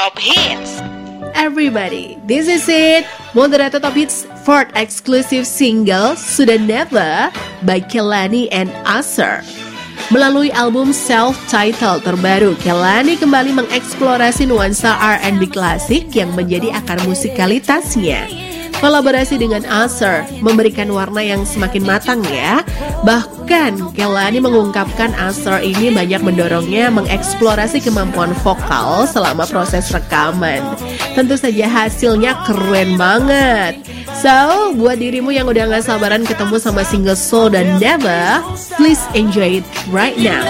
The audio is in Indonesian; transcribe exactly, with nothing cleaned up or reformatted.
Top Hits. Everybody, this is it. Moderator Top Hits fourth exclusive single Sudah Never by Kehlani and Usher. Melalui album self-titled terbaru, Kehlani kembali mengeksplorasi nuansa R and B klasik yang menjadi akar musikalitasnya. Kolaborasi dengan Usher memberikan warna yang semakin matang ya. Bahkan Kehlani mengungkapkan Usher ini banyak mendorongnya mengeksplorasi kemampuan vokal selama proses rekaman. Tentu saja hasilnya keren banget. So, buat dirimu yang udah gak sabaran ketemu sama single Sudah Never, please enjoy it right now.